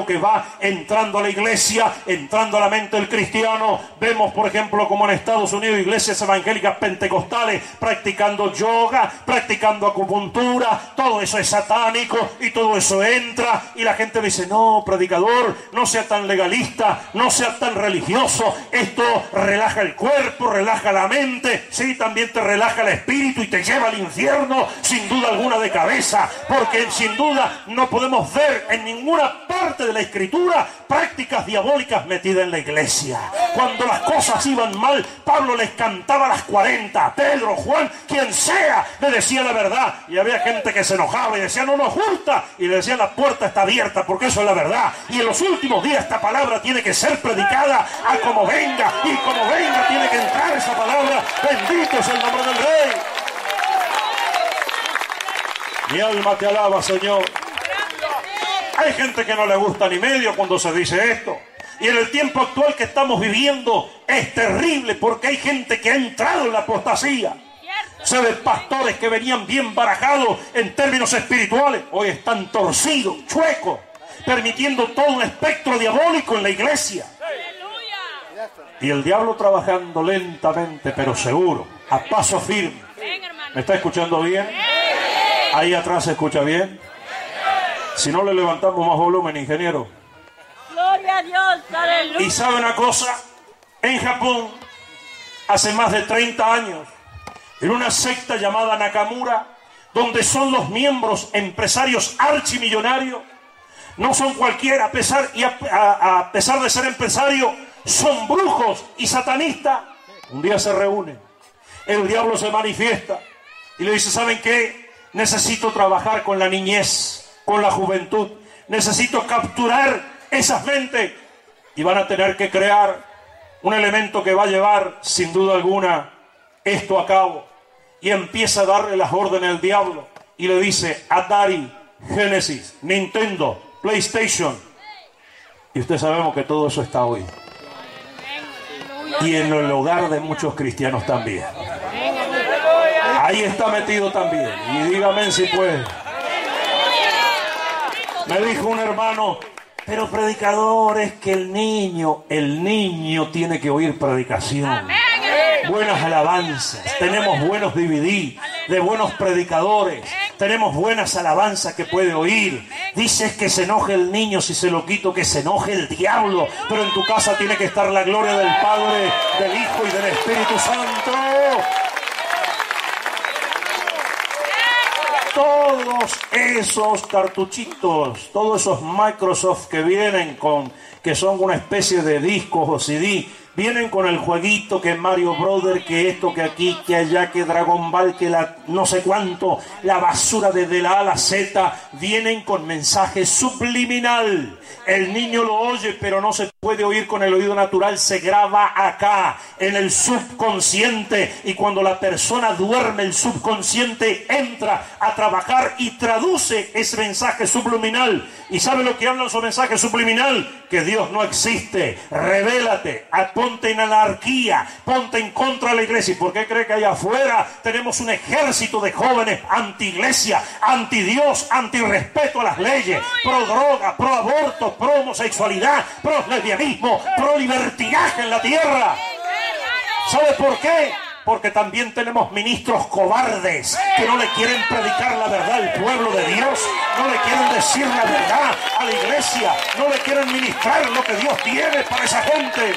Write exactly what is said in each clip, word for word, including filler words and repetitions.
que va entrando a la iglesia, entrando a la mente del cristiano. Vemos, por ejemplo, como en Estados Unidos, iglesias evangélicas pentecostales practicando yoga, practicando acupuntura. Todo eso es satánico y todo eso entra y la gente dice: no, predicador, no sea tan legalista, no sea tan religioso. Esto relaja el cuerpo, relaja la mente, sí, también te relaja el espíritu y te lleva al infierno, sin duda alguna, de cabeza, porque sin duda no podemos ver en ninguna parte de la escritura prácticas diabólicas metidas en la iglesia. Cuando las cosas iban mal, Pablo les cantaba las cuarenta, Pedro, Juan, quien sea, le decía la verdad, y había gente que se enojaba y decía: no nos gusta, y le decía: la puerta está abierta porque eso es la verdad, y en los últimos días esta palabra tiene que ser predicada a como venga, y como venga tiene que entrar esa palabra. Bendito es el nombre del Rey. Mi alma te alaba, Señor. Hay gente que no le gusta ni medio cuando se dice esto. Y en el tiempo actual que estamos viviendo es terrible, porque hay gente que ha entrado en la apostasía. Sé de pastores que venían bien barajados en términos espirituales, hoy están torcidos, chuecos, permitiendo todo un espectro diabólico en la iglesia. Y el diablo trabajando lentamente pero seguro, a paso firme. ¿Me está escuchando bien? Ahí atrás se escucha bien. Si no, le levantamos más volumen, ingeniero. Gloria a Dios, aleluya. Y sabe una cosa, en Japón, hace más de treinta años, en una secta llamada Nakamura, donde son los miembros empresarios archimillonarios, no son cualquiera, a pesar, y a, a, a pesar de ser empresarios, son brujos y satanistas. Un día se reúnen, el diablo se manifiesta y le dice: ¿saben qué? Necesito trabajar con la niñez, con la juventud, necesito capturar esas mentes, y van a tener que crear un elemento que va a llevar sin duda alguna esto a cabo. Y empieza a darle las órdenes al diablo y le dice: Atari, Genesis, Nintendo, PlayStation. Y usted sabemos que todo eso está hoy, y en el hogar de muchos cristianos también. Ahí está metido también. Y dígame si puede. Me dijo un hermano: pero predicador, es que el niño, el niño tiene que oír predicación, buenas alabanzas. Tenemos buenos D V D de buenos predicadores, tenemos buenas alabanzas que puede oír. Dices que se enoje el niño, si se lo quito que se enoje el diablo, pero en tu casa tiene que estar la gloria del Padre, del Hijo y del Espíritu Santo. Todos esos cartuchitos, todos esos Microsoft que vienen con, que son una especie de discos o C D, vienen con el jueguito, que Mario Brother, que esto, que aquí, que allá, que Dragon Ball, que la no sé cuánto, la basura desde la A a la Z, vienen con mensaje subliminal. El niño lo oye, pero no se puede oír con el oído natural, se graba acá, en el subconsciente, y cuando la persona duerme, el subconsciente entra a trabajar y traduce ese mensaje subliminal. ¿Y sabe lo que habla su mensaje subliminal? Que Dios no existe, revélate, ponte en anarquía, ponte en contra de la iglesia. ¿Y por qué cree que allá afuera tenemos un ejército de jóvenes anti-iglesia, anti-Dios, anti-respeto a las leyes, pro droga, pro aborto, pro homosexualidad, pro lesbianismo, pro libertinaje en la tierra? ¿Sabe por qué? Porque también tenemos ministros cobardes que no le quieren predicar la verdad al pueblo de Dios, no le quieren decir la verdad a la iglesia, no le quieren ministrar lo que Dios tiene para esa gente.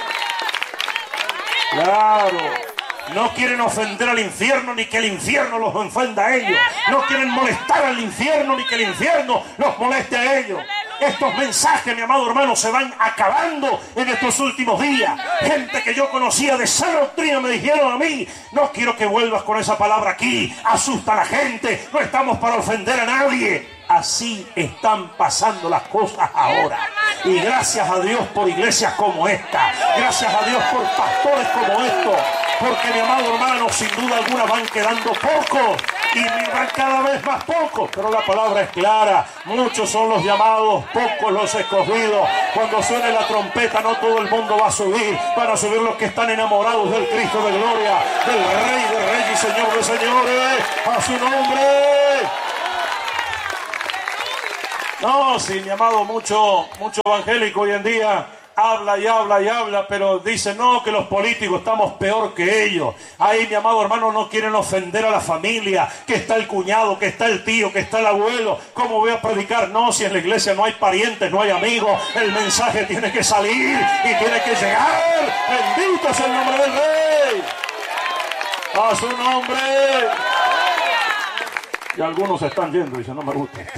Claro, no quieren ofender al infierno ni que el infierno los ofenda a ellos, no quieren molestar al infierno ni que el infierno los moleste a ellos. Estos mensajes, mi amado hermano, se van acabando en estos últimos días. Gente que yo conocía de esa doctrina me dijeron a mí: no quiero que vuelvas con esa palabra aquí, asusta a la gente, no estamos para ofender a nadie. Así están pasando las cosas ahora. Y gracias a Dios por iglesias como esta, gracias a Dios por pastores como estos, porque, mi amado hermano, sin duda alguna van quedando pocos y van cada vez más pocos, pero la palabra es clara: muchos son los llamados, pocos los escogidos. Cuando suene la trompeta, no todo el mundo va a subir, van a subir los que están enamorados del Cristo de gloria, del Rey de Reyes y Señor de señores, a su nombre. No, sí, mi amado, mucho, mucho evangélico hoy en día habla y habla y habla, pero dice, no, que los políticos estamos peor que ellos. Ahí, mi amado hermano, no quieren ofender a la familia, que está el cuñado, que está el tío, que está el abuelo. ¿Cómo voy a predicar? No, si en la iglesia no hay parientes, no hay amigos, el mensaje tiene que salir y tiene que llegar. Bendito es el nombre del Rey. A su nombre. Y algunos se están yendo y dicen, no me gusta esto.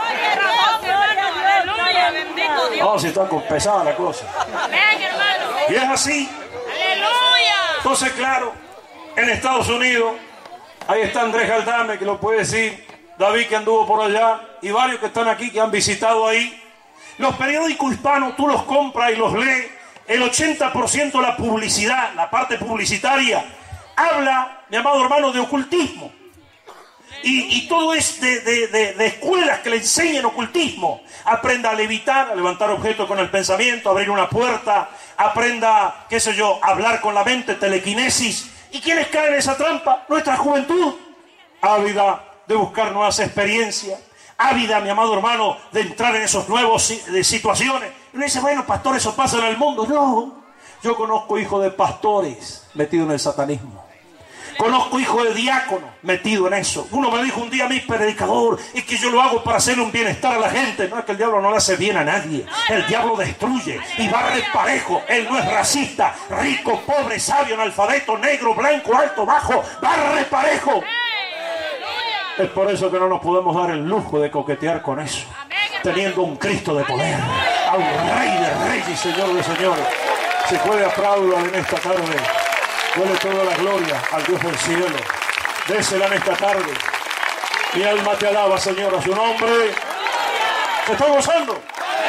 No, si está pesada la cosa. Y es así. Entonces, claro, en Estados Unidos, ahí está Andrés Galdame, que lo puede decir, David, que anduvo por allá, y varios que están aquí, que han visitado ahí. Los periódicos hispanos, tú los compras y los lees, el ochenta por ciento de la publicidad, la parte publicitaria, habla, mi amado hermano, de ocultismo. Y, y todo es de, de, de, de escuelas que le enseñan ocultismo. Aprenda a levitar, a levantar objetos con el pensamiento, a abrir una puerta. Aprenda, qué sé yo, a hablar con la mente, telequinesis. ¿Y quiénes caen en esa trampa? Nuestra juventud, ávida de buscar nuevas experiencias, ávida, mi amado hermano, de entrar en esos nuevos de situaciones. Y uno dice, bueno, pastor, eso pasa en el mundo. No, yo conozco hijos de pastores metidos en el satanismo. Conozco hijos de diáconos metido en eso. Uno me dijo un día a mí, predicador, es que yo lo hago para hacerle un bienestar a la gente. No, es que el diablo no le hace bien a nadie. El diablo destruye y barre parejo. Él no es racista, rico, pobre, sabio, analfabeto, negro, blanco, alto, bajo. Barre parejo. Es por eso que no nos podemos dar el lujo de coquetear con eso. Teniendo un Cristo de poder, a un Rey de reyes y Señor de señores. Se puede aplaudir en esta tarde. Dale toda la gloria al Dios del cielo. Désela en esta tarde. Mi alma te alaba, Señor, a su nombre. ¿Se está gozando?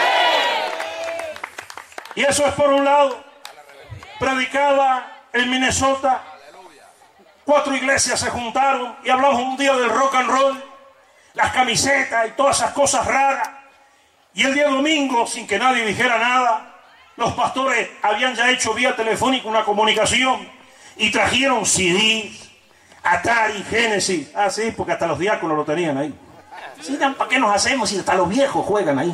Y eso es por un lado. Predicaba en Minnesota. Cuatro iglesias se juntaron y hablamos un día del rock and roll, las camisetas y todas esas cosas raras. Y el día domingo, sin que nadie dijera nada, los pastores habían ya hecho vía telefónica una comunicación. Y trajeron C Ds, Atari, Genesis. Ah, sí, porque hasta los diáconos lo tenían ahí. Sí, ¿para qué nos hacemos si hasta los viejos juegan ahí?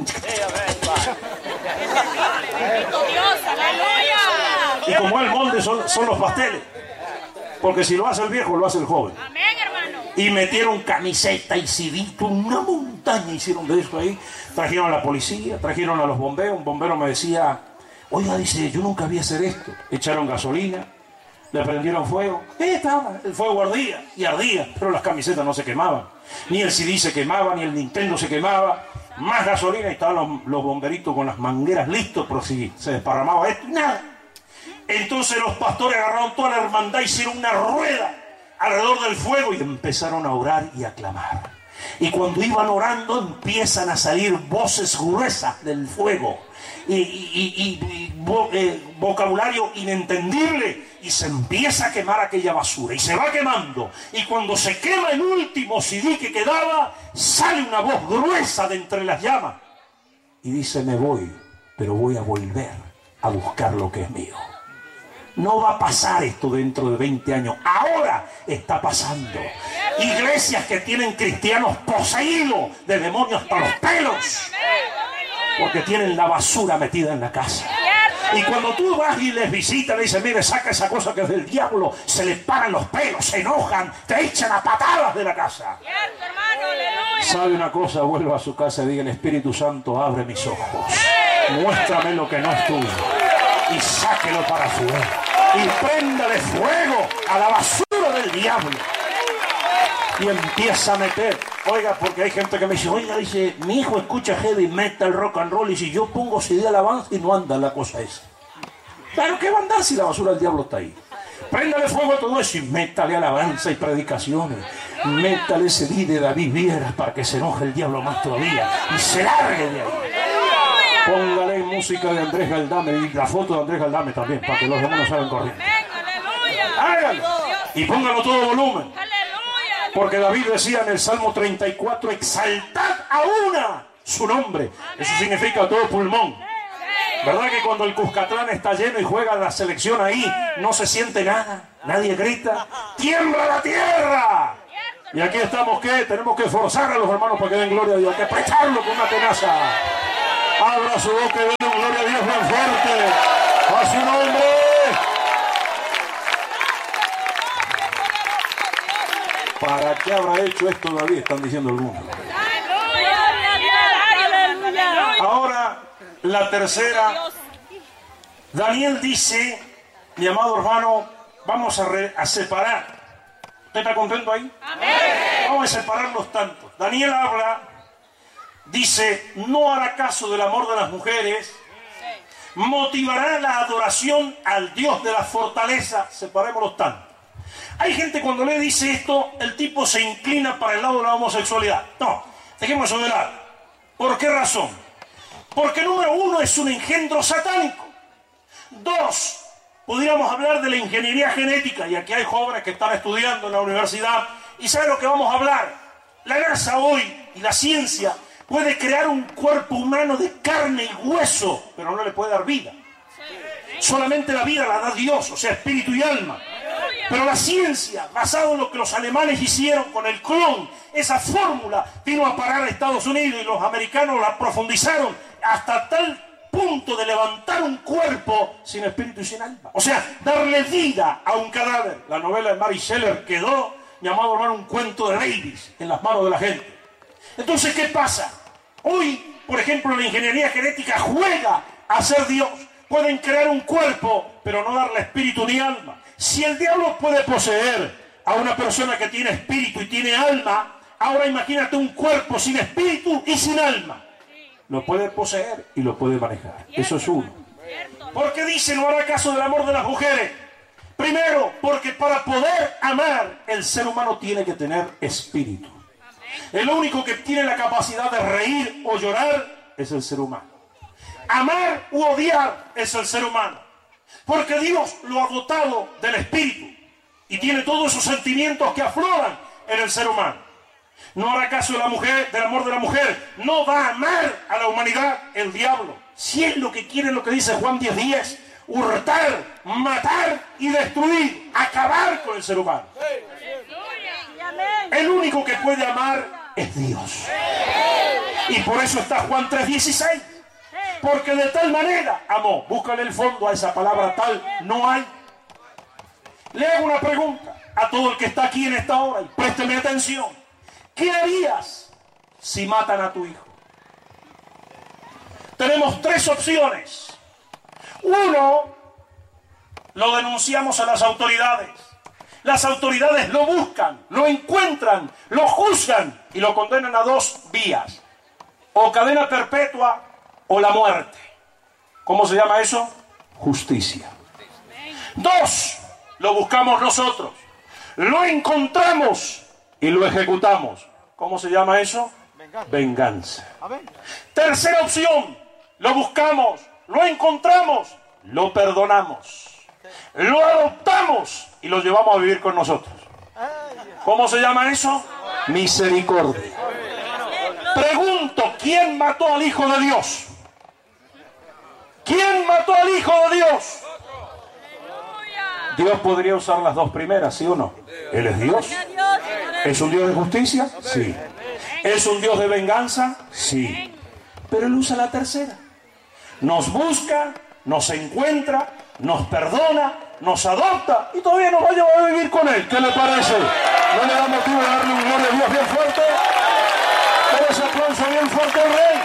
Y como el molde son, son los pasteles. Porque si lo hace el viejo, lo hace el joven. Y metieron camiseta y C D, una montaña hicieron de eso ahí. Trajeron a la policía, trajeron a los bomberos. Un bombero me decía, oiga, dice, yo nunca vi hacer esto. Echaron gasolina. Le prendieron fuego. ¿Qué estaba? El fuego ardía y ardía, pero las camisetas no se quemaban. Ni el C D se quemaba, ni el Nintendo se quemaba. Más gasolina y estaban los, los bomberitos con las mangueras listos, pero si se desparramaba esto, nada. Entonces los pastores agarraron toda la hermandad, hicieron una rueda alrededor del fuego y empezaron a orar y a clamar. Y cuando iban orando empiezan a salir voces gruesas del fuego. Y, y, y, y vo, eh, vocabulario inentendible y se empieza a quemar aquella basura y se va quemando y cuando se quema el último C D que quedaba sale una voz gruesa de entre las llamas y dice, me voy, pero voy a volver a buscar lo que es mío. No va a pasar esto dentro de veinte años, ahora está pasando. Iglesias que tienen cristianos poseídos de demonios hasta los pelos porque tienen la basura metida en la casa. Y cuando tú vas y les visitas, le dices, mire, saca esa cosa que es del diablo, se les paran los pelos, se enojan, te echan a patadas de la casa. ¿Sabe una cosa? Vuelva a su casa y diga, el Espíritu Santo, abre mis ojos, muéstrame lo que no es tuyo y sáquelo para afuera y préndale fuego a la basura del diablo. Y empieza a meter, oiga, porque hay gente que me dice, oiga, dice, mi hijo escucha heavy metal, rock and roll, y si yo pongo C D alabanza y no anda la cosa esa. Claro, ¿qué va a andar si la basura del diablo está ahí? Préndale fuego a todo eso y métale alabanza y predicaciones. Métale ese D de David Vieras para que se enoje el diablo más todavía y se largue de ahí. Póngale música de Andrés Galdame y la foto de Andrés Galdame también, para que los demás salgan corriendo. Háganlo y póngalo todo volumen. Porque David decía en el Salmo treinta y cuatro, exaltad a una su nombre. Eso significa a todo pulmón. ¿Verdad que cuando el Cuscatlán está lleno y juega la selección ahí, no se siente nada? Nadie grita, ¡tiembla la tierra! Y aquí estamos, ¿qué? Tenemos que forzar a los hermanos para que den gloria a Dios. Hay que apretarlo con una tenaza. Abra su boca y den gloria a Dios bien fuerte. A su nombre. ¿Para qué habrá hecho esto David? Están diciendo algunos. Ahora, la tercera. Daniel dice, mi amado hermano, vamos a, re, a separar. ¿Usted está contento ahí? Amén. Vamos a separar los tantos. Daniel habla, dice, no hará caso del amor de las mujeres, motivará la adoración al Dios de la fortaleza. Separemos los tantos. Hay gente cuando le dice esto, el tipo se inclina para el lado de la homosexualidad. No, dejemos eso de lado. ¿Por qué razón? Porque número uno es un engendro satánico. Dos, podríamos hablar de la ingeniería genética, y aquí hay jóvenes que están estudiando en la universidad, y ¿saben lo que vamos a hablar? La NASA hoy y la ciencia puede crear un cuerpo humano de carne y hueso, pero no le puede dar vida. Solamente la vida la da Dios, o sea, espíritu y alma. Pero la ciencia, basado en lo que los alemanes hicieron con el clon, esa fórmula vino a parar a Estados Unidos y los americanos la profundizaron hasta tal punto de levantar un cuerpo sin espíritu y sin alma. O sea, darle vida a un cadáver. La novela de Mary Shelley quedó, mi amado hermano, un cuento de babies en las manos de la gente. Entonces, ¿qué pasa? Hoy, por ejemplo, la ingeniería genética juega a ser Dios. Pueden crear un cuerpo, pero no darle espíritu ni alma. Si el diablo puede poseer a una persona que tiene espíritu y tiene alma, ahora imagínate un cuerpo sin espíritu y sin alma. Lo puede poseer y lo puede manejar. Eso es uno. ¿Por qué dice no hará caso del amor de las mujeres? Primero, porque para poder amar, el ser humano tiene que tener espíritu. El único que tiene la capacidad de reír o llorar es el ser humano. Amar u odiar es el ser humano. Porque Dios lo ha dotado del espíritu y tiene todos esos sentimientos que afloran en el ser humano. No hará caso de la mujer, del amor de la mujer. No va a amar a la humanidad el diablo. Si es lo que quiere, lo que dice Juan diez diez, hurtar, matar y destruir, acabar con el ser humano. El único que puede amar es Dios. Y por eso está Juan tres dieciséis. Porque de tal manera amó. Búscale el fondo a esa palabra tal, no hay. Le hago una pregunta a todo el que está aquí en esta hora y présteme atención. ¿Qué harías si matan a tu hijo? Tenemos tres opciones. Uno, lo denunciamos a las autoridades. Las autoridades lo buscan, lo encuentran, lo juzgan y lo condenan a dos vías. O cadena perpetua o la muerte. ¿Cómo se llama eso? Justicia. Dos, lo buscamos nosotros. Lo encontramos y lo ejecutamos. ¿Cómo se llama eso? Venganza. Venganza. Tercera opción, lo buscamos, lo encontramos, lo perdonamos, lo adoptamos y lo llevamos a vivir con nosotros. ¿Cómo se llama eso? Misericordia. Pregunto, ¿quién mató al Hijo de Dios? ¿Quién mató al Hijo de Dios? Dios podría usar las dos primeras, ¿sí o no? Él es Dios. ¿Es un Dios de justicia? Sí. ¿Es un Dios de venganza? Sí. Pero Él usa la tercera. Nos busca, nos encuentra, nos perdona, nos adopta y todavía nos va a llevar a vivir con Él. ¿Qué le parece? ¿No le da motivo de darle un gloria a Dios bien fuerte? Pero ese aplauso bien fuerte al Rey.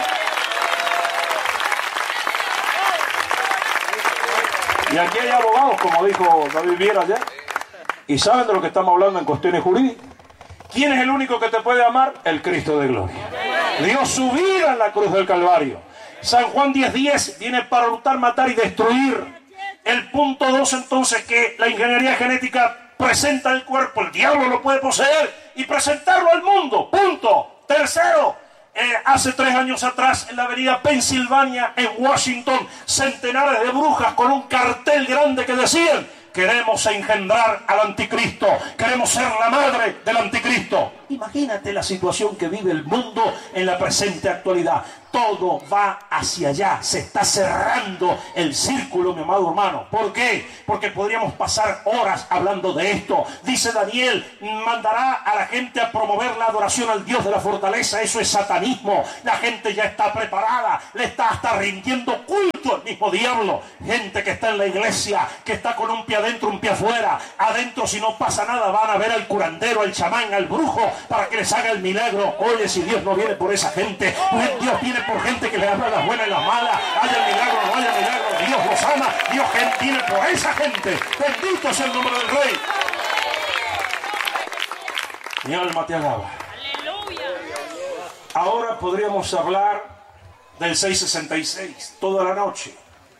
Y aquí hay abogados, como dijo David Viera ayer, y saben de lo que estamos hablando en cuestiones jurídicas. ¿Quién es el único que te puede amar? El Cristo de gloria. Dio su vida en la cruz del Calvario. San Juan diez diez viene para luchar, matar y destruir. El punto dos, entonces, que la ingeniería genética presenta el cuerpo, el diablo lo puede poseer y presentarlo al mundo. Punto. Tercero, eh, hace tres años atrás en la avenida Pensilvania, en Washington, centenares de brujas con un cartel grande que decían: queremos engendrar al anticristo, queremos ser la madre del anticristo. Imagínate la situación que vive el mundo en la presente actualidad. Todo va hacia allá, se está cerrando el círculo, mi amado hermano. ¿Por qué? Porque podríamos pasar horas hablando de esto. Dice Daniel, mandará a la gente a promover la adoración al Dios de la fortaleza. Eso es satanismo. La gente ya está preparada, le está hasta rindiendo culto al mismo diablo. Gente que está en la iglesia, que está con un pie adentro, un pie afuera. Adentro, si no pasa nada, van a ver al curandero, al chamán, al brujo, para que les haga el milagro. Oye, si Dios no viene por esa gente, Dios viene por gente que le habla las buenas y las malas. Haya el milagro, no haya milagro, Dios los ama. Dios viene por esa gente. Bendito sea el nombre del Rey. Mi alma te alaba. Aleluya. Ahora podríamos hablar del seiscientos sesenta y seis toda la noche.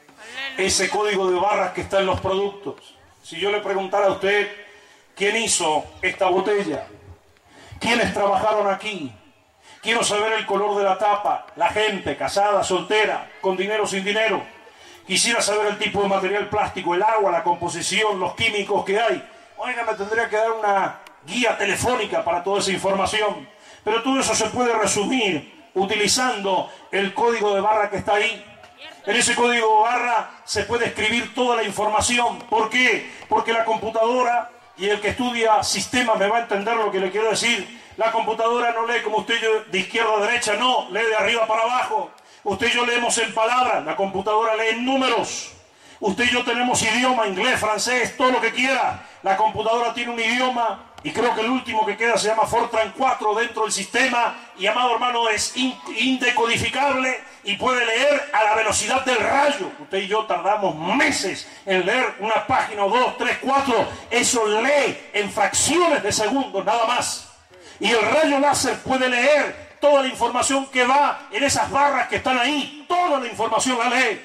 Ese código de barras que está en los productos. Si yo le preguntara a usted quién hizo esta botella, quiénes trabajaron aquí, quiero saber el color de la tapa, la gente casada, soltera, con dinero, sin dinero. Quisiera saber el tipo de material plástico, el agua, la composición, los químicos que hay. Oiga, me tendría que dar una guía telefónica para toda esa información. Pero todo eso se puede resumir utilizando el código de barra que está ahí. En ese código de barra se puede escribir toda la información. ¿Por qué? Porque la computadora, y el que estudia sistemas me va a entender lo que le quiero decir, la computadora no lee como usted y yo de izquierda a derecha, no, lee de arriba para abajo. Usted y yo leemos en palabras, la computadora lee en números. Usted y yo tenemos idioma, inglés, francés, todo lo que quiera. La computadora tiene un idioma, y creo que el último que queda se llama Fortran cuatro dentro del sistema, y amado hermano, es indecodificable y puede leer a la velocidad del rayo. Usted y yo tardamos meses en leer una página o dos, tres, cuatro. Eso lee en fracciones de segundos, nada más. Y el rayo láser puede leer toda la información que va en esas barras que están ahí. Toda la información la lee.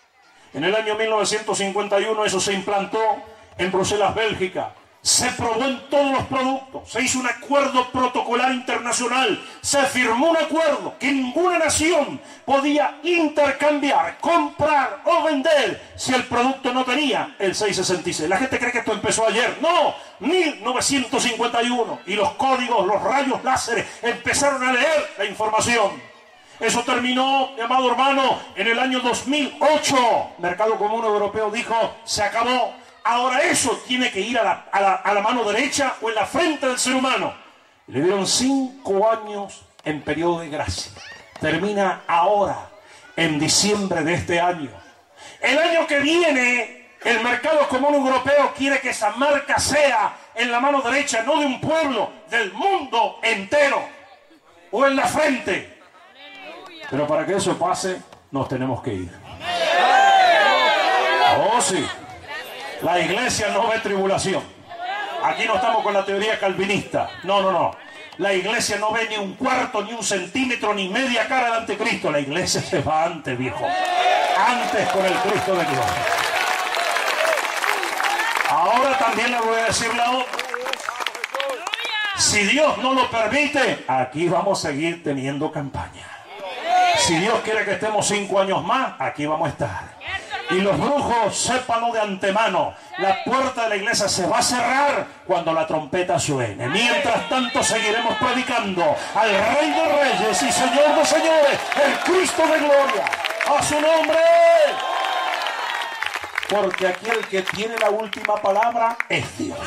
En el año mil novecientos cincuenta y uno eso se implantó en Bruselas, Bélgica. Se probó en todos los productos. Se hizo un acuerdo protocolar internacional. Se firmó un acuerdo que ninguna nación podía intercambiar, comprar o vender si el producto no tenía el seiscientos sesenta y seis. La gente cree que esto empezó ayer. No, mil novecientos cincuenta y uno. Y los códigos, los rayos láser empezaron a leer la información. Eso terminó, mi amado hermano, en el año dos mil ocho. Mercado Común Europeo dijo, se acabó. Ahora eso tiene que ir a la, a, la, a la mano derecha o en la frente del ser humano. Le dieron cinco años en periodo de gracia. Termina ahora, en diciembre de este año. El año que viene, el Mercado Común Europeo quiere que esa marca sea en la mano derecha, no de un pueblo, del mundo entero. O en la frente. Pero para que eso pase, nos tenemos que ir. Oh, sí. La iglesia no ve tribulación. Aquí no estamos con la teoría calvinista. No, no, no. La iglesia no ve ni un cuarto, ni un centímetro, ni media cara del anticristo. La iglesia se va antes, viejo. Antes con el Cristo de Dios. Ahora también le voy a decir la otra. Si Dios no lo permite, aquí vamos a seguir teniendo campaña. Si Dios quiere que estemos cinco años más, aquí vamos a estar. Y los brujos, sépanlo de antemano, la puerta de la iglesia se va a cerrar cuando la trompeta suene. Mientras tanto seguiremos predicando al Rey de Reyes y Señor de Señores, el Cristo de Gloria. ¡A su nombre! Porque aquí el que tiene la última palabra es Dios.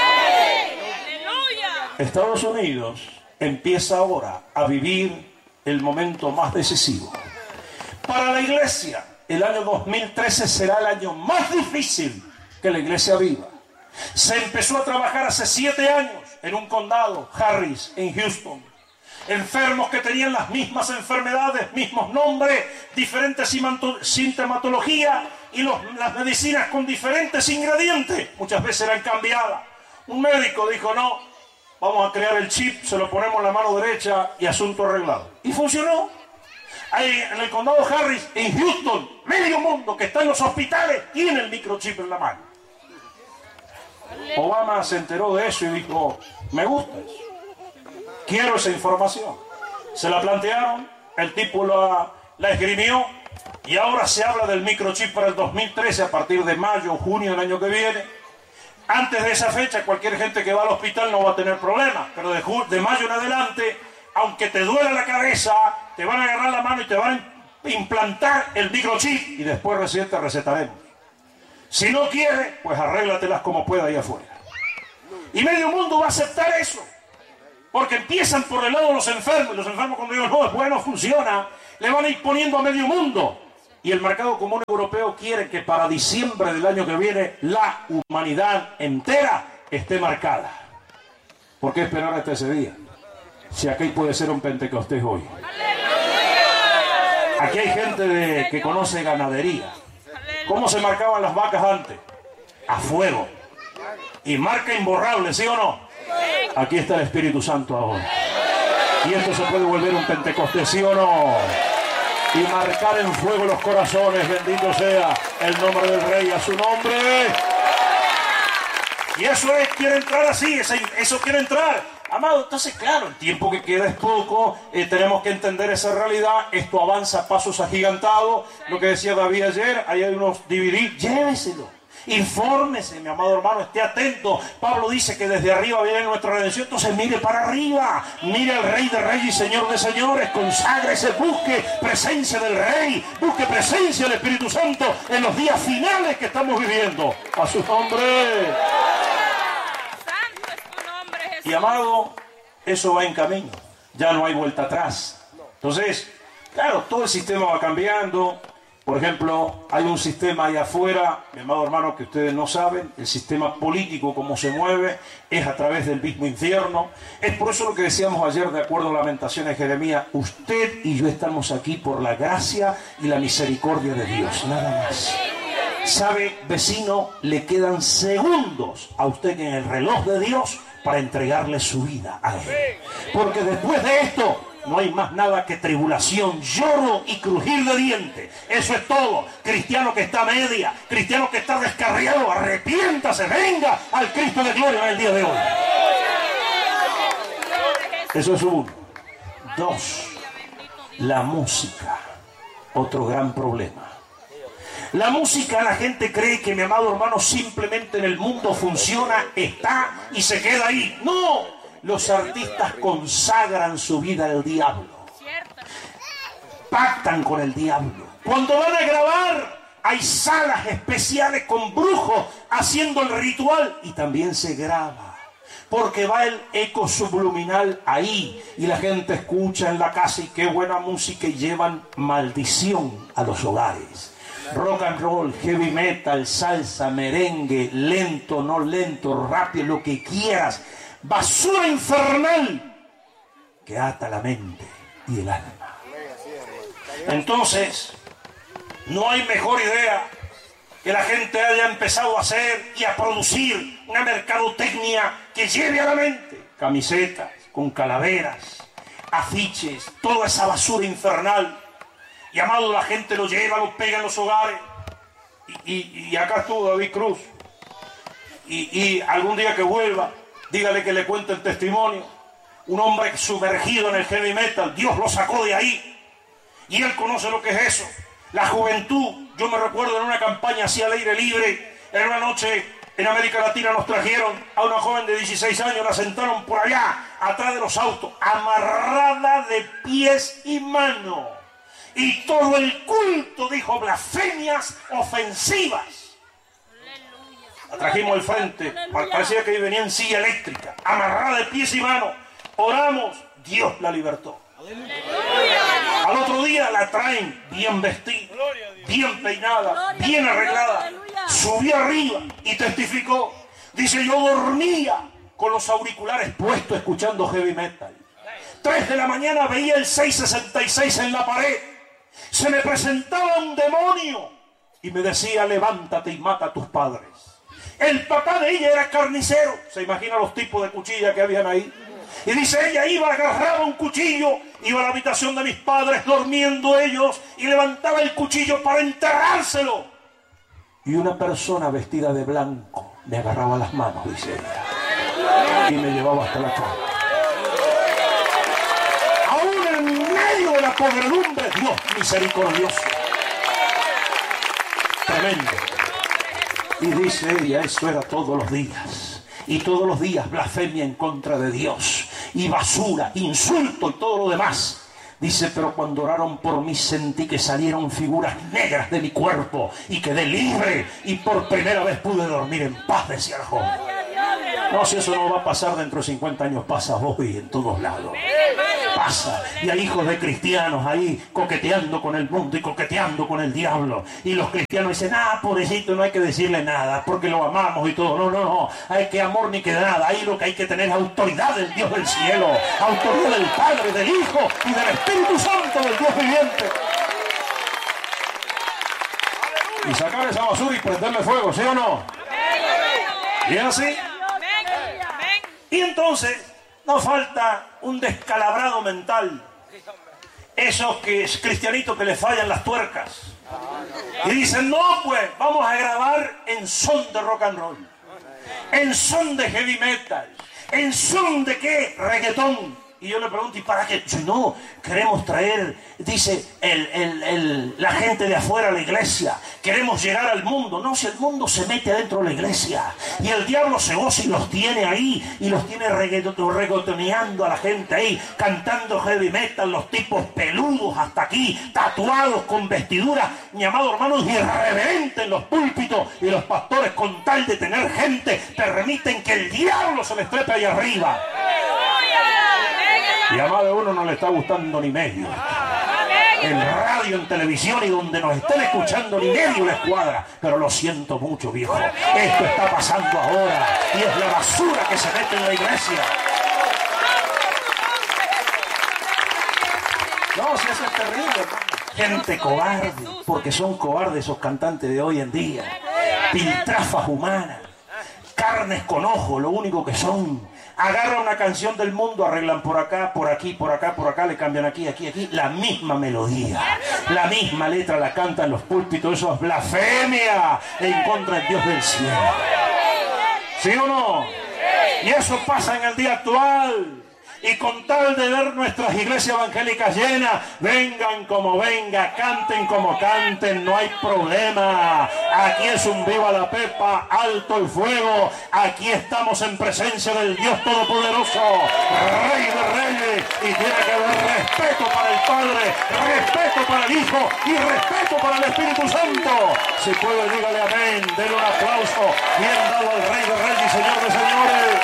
Estados Unidos empieza ahora a vivir el momento más decisivo. Para la iglesia, el año dos mil trece será el año más difícil que la iglesia viva. Se empezó a trabajar hace siete años en un condado, Harris, en Houston. Enfermos que tenían las mismas enfermedades, mismos nombres, diferentes sintomatologías y los, las medicinas con diferentes ingredientes. Muchas veces eran cambiadas. Un médico dijo, no, vamos a crear el chip, se lo ponemos en la mano derecha y asunto arreglado. Y funcionó. Ahí en el condado Harris, en Houston, medio mundo que está en los hospitales tiene el microchip en la mano. Obama se enteró de eso y dijo, me gusta eso, quiero esa información. Se la plantearon, el tipo la, la esgrimió y ahora se habla del microchip para el dos mil trece a partir de mayo o junio del año que viene. Antes de esa fecha, cualquier gente que va al hospital no va a tener problemas, pero de, de mayo en adelante, aunque te duela la cabeza, te van a agarrar la mano y te van a implantar el microchip y después recién te recetaremos. Si no quieres, pues arréglatelas como pueda ahí afuera. Y medio mundo va a aceptar eso, porque empiezan por el lado de los enfermos, y los enfermos cuando digan, no, es bueno, funciona, le van a ir poniendo a medio mundo. Y el mercado común europeo quiere que para diciembre del año que viene la humanidad entera esté marcada. ¿Por qué esperar hasta ese día? Si aquí puede ser un Pentecostés hoy. Aquí hay gente de, que conoce ganadería. ¿Cómo se marcaban las vacas antes? A fuego. Y marca imborrable, ¿sí o no? Aquí está el Espíritu Santo ahora. Y esto se puede volver un Pentecostés, ¿sí o no? Y marcar en fuego los corazones, bendito sea el nombre del Rey, a su nombre. Y eso es, quiere entrar así, ese, eso quiere entrar. Amado, entonces claro, el tiempo que queda es poco, eh, tenemos que entender esa realidad, esto avanza a pasos agigantados, lo que decía David ayer, ahí hay unos D V D, lléveselo. Infórmese, mi amado hermano, esté atento. Pablo dice que desde arriba viene nuestra redención, entonces mire para arriba, mire al Rey de Reyes y Señor de Señores, conságrese, busque presencia del Rey, busque presencia del Espíritu Santo en los días finales que estamos viviendo. A su nombre. Santo es tu nombre, Jesús. Y amado, eso va en camino, ya no hay vuelta atrás. Entonces, claro, todo el sistema va cambiando. Por ejemplo, hay un sistema allá afuera, mi amado hermano, que ustedes no saben, el sistema político, cómo se mueve, es a través del mismo infierno. Es por eso lo que decíamos ayer, de acuerdo a Lamentaciones de Jeremías, usted y yo estamos aquí por la gracia y la misericordia de Dios, nada más. ¿Sabe, vecino? Le quedan segundos a usted en el reloj de Dios para entregarle su vida a Él. Porque después de esto no hay más nada que tribulación, lloro y crujir de dientes. Eso es todo. Cristiano que está a media, cristiano que está descarriado, arrepiéntase, venga al Cristo de gloria en el día de hoy. Eso es uno. Dos, la música. Otro gran problema. La música, la gente cree que, mi amado hermano, simplemente en el mundo funciona, está y se queda ahí. ¡No! Los artistas consagran su vida al diablo. Pactan con el diablo. Cuando van a grabar, hay salas especiales con brujos haciendo el ritual y también se graba. Porque va el eco subliminal ahí y la gente escucha en la casa y qué buena música y llevan maldición a los hogares. Rock and roll, heavy metal, salsa, merengue, lento, no lento, rápido, lo que quieras. Basura infernal que ata la mente y el alma. Entonces, no hay mejor idea que la gente haya empezado a hacer y a producir una mercadotecnia que lleve a la mente camisetas con calaveras, afiches, toda esa basura infernal. Y amado, la gente lo lleva, lo pega en los hogares. Y, y, y acá estuvo David Cruz. Y, y algún día que vuelva, dígale que le cuente el testimonio. Un hombre sumergido en el heavy metal, Dios lo sacó de ahí. Y él conoce lo que es eso. La juventud, yo me recuerdo en una campaña así al aire libre, en una noche en América Latina nos trajeron a una joven de dieciséis años, la sentaron por allá, atrás de los autos, amarrada de pies y manos. Y todo el culto dijo blasfemias ofensivas. La trajimos al frente, parecía que venía en silla eléctrica, amarrada de pies y manos. Oramos, Dios la libertó. Aleluya. Al otro día la traen bien vestida, bien peinada, bien arreglada. Subió arriba y testificó. Dice, yo dormía con los auriculares puestos escuchando heavy metal. Tres de la mañana veía el seiscientos sesenta y seis en la pared. Se me presentaba un demonio y me decía, levántate y mata a tus padres. El papá de ella era carnicero. ¿Se imagina los tipos de cuchilla que habían ahí? Y dice, ella iba, agarraba un cuchillo, iba a la habitación de mis padres, durmiendo ellos, y levantaba el cuchillo para enterrárselo. Y una persona vestida de blanco me agarraba las manos, dice ella, y me llevaba hasta la cama. Aún en medio de la podredumbre, Dios misericordioso. Tremendo. Y dice ella, eso era todos los días. Y todos los días blasfemia en contra de Dios. Y basura, insulto y todo lo demás. Dice, pero cuando oraron por mí sentí que salieron figuras negras de mi cuerpo y quedé libre. Y por primera vez pude dormir en paz, decía la joven. No, si eso no va a pasar dentro de cincuenta años, pasa hoy en todos lados. Pasa. Y hay hijos de cristianos ahí coqueteando con el mundo y coqueteando con el diablo. Y los cristianos dicen, ah, pobrecito, no hay que decirle nada porque lo amamos y todo. No, no, no. Hay que amor ni que nada. Ahí lo que hay que tener es autoridad del Dios del cielo. Autoridad del Padre, del Hijo y del Espíritu Santo del Dios viviente. Y sacar esa basura y prenderle fuego, ¿sí o no? ¿Y así? Y entonces nos falta un descalabrado mental. Esos que es cristianitos que le fallan las tuercas. Y dicen, no pues, vamos a grabar en son de rock and roll. En son de heavy metal. En son de qué, reggaetón. Y yo le pregunto, ¿y para qué? Si no, queremos traer, dice, el, el, el, la gente de afuera a la iglesia. Queremos llegar al mundo. No, si el mundo se mete adentro de la iglesia. Y el diablo se goza y los tiene ahí. Y los tiene reggaetoneando a la gente ahí. Cantando heavy metal, los tipos peludos hasta aquí. Tatuados con vestiduras, llamados hermanos irreverentes en los púlpitos. Y los pastores, con tal de tener gente, permiten que el diablo se les trepe ahí arriba. Y a más de uno no le está gustando ni medio. En radio, en televisión y donde nos estén escuchando ni medio les cuadra. Pero lo siento mucho, viejo. Esto está pasando ahora. Y es la basura que se mete en la iglesia. No, si eso es terrible. Gente cobarde. Porque son cobardes esos cantantes de hoy en día. Piltrafas humanas. Carnes con ojo, lo único que son. Agarran una canción del mundo, arreglan por acá, por aquí, por acá, por acá, le cambian aquí, aquí, aquí, la misma melodía, la misma letra la cantan los púlpitos. Eso es blasfemia en contra del Dios del cielo. ¿Sí o no? Y eso pasa en el día actual. Y con tal de ver nuestras iglesias evangélicas llenas, vengan como venga, canten como canten, no hay problema. Aquí es un viva la pepa, alto el fuego. Aquí estamos en presencia del Dios Todopoderoso, Rey de Reyes. Y tiene que haber respeto para el Padre, respeto para el Hijo y respeto para el Espíritu Santo. Si puede, dígale amén, denle un aplauso bien dado al Rey de Reyes y Señor de Señores.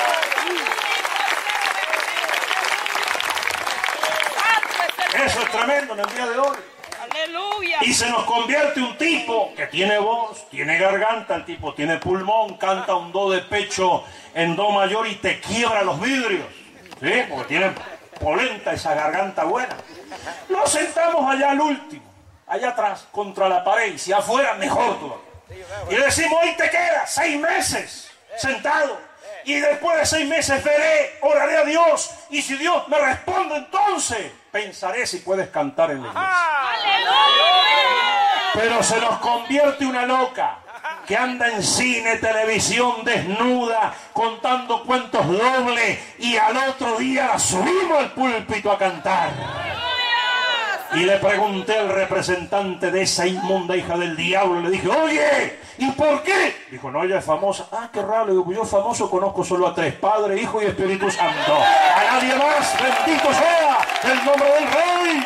Eso es tremendo en el día de hoy. Aleluya. Y se nos convierte un tipo que tiene voz, tiene garganta, el tipo tiene pulmón, canta un do de pecho en do mayor y te quiebra los vidrios. ¿Sí? Porque tiene polenta esa garganta buena. Nos sentamos allá al último, allá atrás, contra la pared, y si afuera, mejor todavía. Y le decimos, hoy te quedas seis meses sentado. Y después de seis meses veré, oraré a Dios. Y si Dios me responde, entonces pensaré si puedes cantar en la iglesia. ¡Aleluya! Pero se nos convierte una loca que anda en cine, televisión, desnuda, contando cuentos dobles. Y al otro día la subimos al púlpito a cantar. Y le pregunté al representante de esa inmunda hija del diablo, le dije, oye, ¿y por qué? Dijo, no, ella es famosa. Ah, qué raro. Le digo, yo famoso conozco solo a tres, Padre, Hijo y Espíritu Santo. A nadie más, bendito sea el nombre del Rey.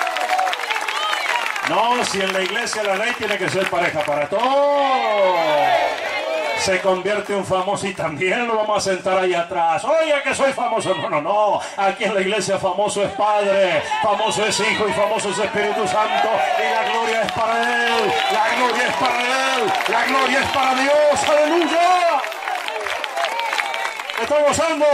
No, si en la iglesia la ley tiene que ser pareja para todos. Se convierte un famoso y también lo vamos a sentar ahí atrás. Oye, que soy famoso. No, no, no. Aquí en la iglesia famoso es Padre, famoso es Hijo y famoso es Espíritu Santo. Y la gloria es para Él. La gloria es para Él. La gloria es para Dios. ¡Aleluya! ¿Me estoy gozando?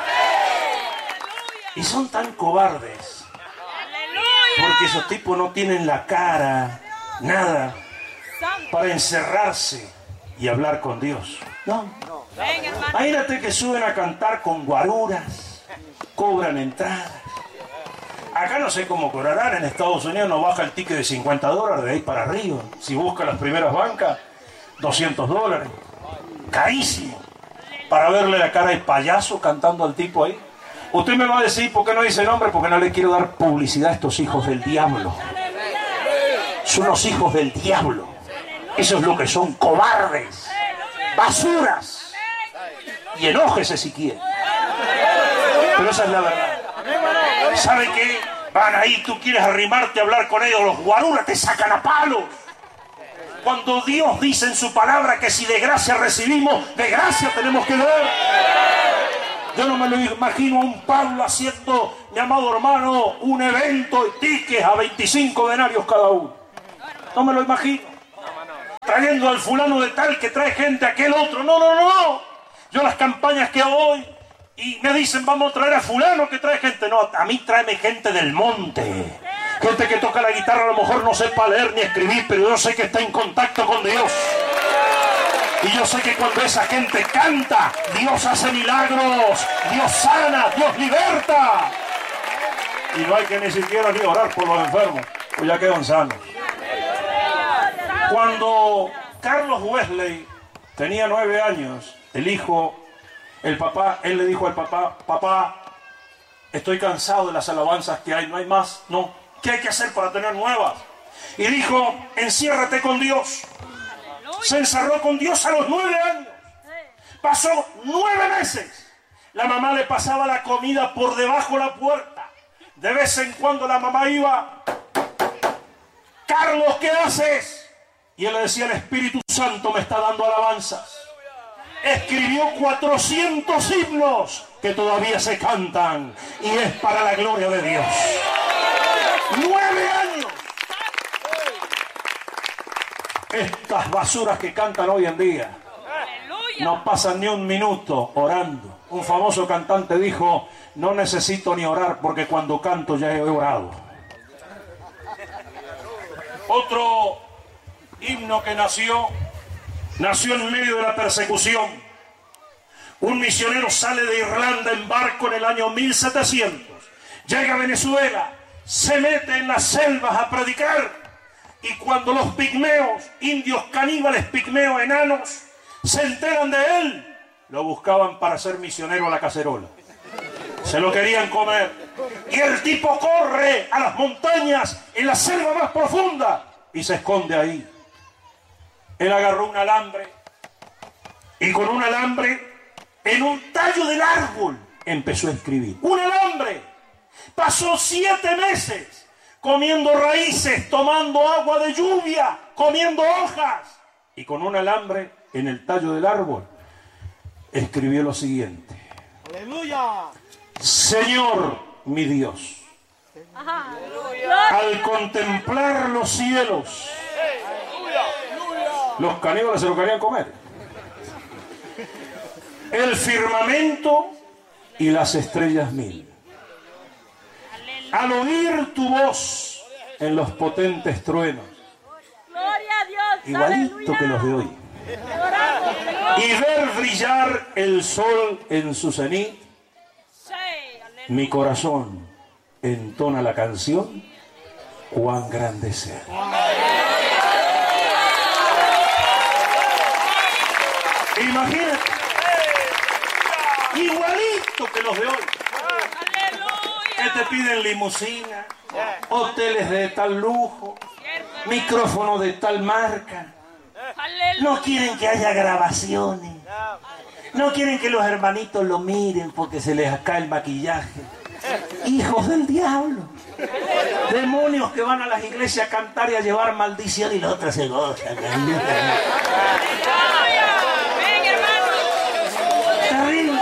Y son tan cobardes. Porque esos tipos no tienen la cara, nada, para encerrarse y hablar con Dios. No. Imagínate que suben a cantar con guaruras, cobran entradas. Acá no sé cómo cobrarán, en Estados Unidos no baja el ticket de cincuenta dólares, de ahí para arriba. Si busca las primeras bancas, doscientos dólares. Carísimo. Para verle la cara de payaso cantando al tipo ahí. Usted me va a decir, ¿por qué no dice nombre? Porque no le quiero dar publicidad a estos hijos del diablo. Son los hijos del diablo. Eso es lo que son, cobardes. basuras. Y enójese si quiere. Pero esa es la verdad. ¿Sabe qué? Van ahí, tú quieres arrimarte a hablar con ellos, los guaruras te sacan a palos. Cuando Dios dice en su palabra que si de gracia recibimos, de gracia tenemos que dar. Yo no me lo imagino a un Pablo haciendo, mi amado hermano, un evento de tickets a veinticinco denarios cada uno. No me lo imagino. Trayendo al fulano de tal que trae gente a aquel otro. No, no, no. Yo las campañas que hago hoy y me dicen vamos a traer a fulano que trae gente. No, a mí tráeme gente del monte. Gente que toca la guitarra, a lo mejor no sepa leer ni escribir, pero yo sé que está en contacto con Dios. Y yo sé que cuando esa gente canta, Dios hace milagros, Dios sana, Dios liberta. Y no hay que ni siquiera ni orar por los enfermos, pues ya quedan sanos. Cuando Carlos Wesley tenía nueve años, el hijo, el papá, él le dijo al papá, papá, estoy cansado de las alabanzas que hay, no hay más, no, ¿qué hay que hacer para tener nuevas? Y dijo, enciérrate con Dios. Se encerró con Dios a los nueve años. Pasó nueve meses. La mamá le pasaba la comida por debajo de la puerta. De vez en cuando la mamá iba, Carlos, ¿qué haces? Y él le decía, el Espíritu Santo me está dando alabanzas. Escribió cuatrocientos himnos que todavía se cantan y es para la gloria de Dios. Nueve años. Estas basuras que cantan hoy en día no pasan ni un minuto orando. Un famoso cantante dijo, no necesito ni orar porque cuando canto ya he orado. Otro himno que nació, nació en medio de la persecución. Un misionero sale de Irlanda en barco en el año mil setecientos, llega a Venezuela, se mete en las selvas a predicar, y cuando los pigmeos, indios caníbales, pigmeos enanos, se enteran de él, lo buscaban para ser misionero a la cacerola. Se lo querían comer. Y el tipo corre a las montañas, en la selva más profunda, y se esconde ahí. Él agarró un alambre y con un alambre en un tallo del árbol empezó a escribir. ¡Un alambre! Pasó siete meses comiendo raíces, tomando agua de lluvia, comiendo hojas. Y con un alambre en el tallo del árbol escribió lo siguiente. ¡Aleluya! Señor, mi Dios, al contemplar los cielos, los caníbales se lo querían comer, el firmamento y las estrellas mil. Al oír tu voz en los potentes truenos, igualito que los de hoy, y ver brillar el sol en su cenit, mi corazón entona la canción, cuán grande sea. Imagínate, igualito que los de hoy, que te piden limusina, hoteles de tal lujo, micrófonos de tal marca. No quieren que haya grabaciones, no quieren que los hermanitos lo miren porque se les cae el maquillaje. Hijos del diablo, demonios que van a las iglesias a cantar y a llevar maldición y los otros se gozan. Terrible.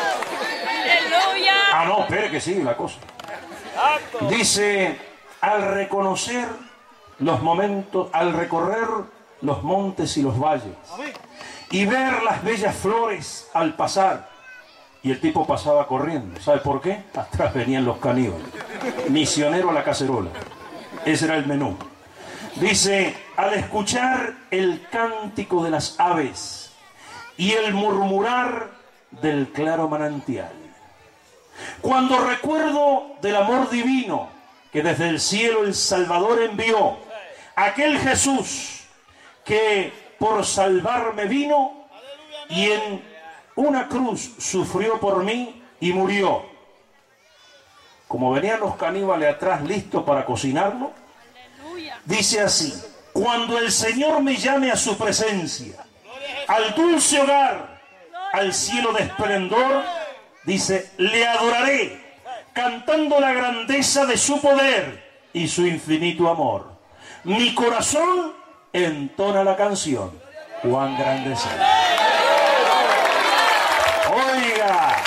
Ah, no, espere que sigue la cosa. Dice, al reconocer los momentos, al recorrer los montes y los valles y ver las bellas flores al pasar, y el tipo pasaba corriendo. ¿Sabe por qué? Atrás venían los caníbales. Misionero a la cacerola. Ese era el menú. Dice, al escuchar el cántico de las aves y el murmurar del claro manantial, cuando recuerdo del amor divino que desde el cielo el Salvador envió, aquel Jesús que por salvarme vino y en una cruz sufrió por mí y murió. Como venían los caníbales atrás listos para cocinarlo, dice así, cuando el Señor me llame a su presencia al dulce hogar, al cielo de esplendor, dice, le adoraré, cantando la grandeza de su poder y su infinito amor. Mi corazón entona la canción, cuán grande es Él. Oiga,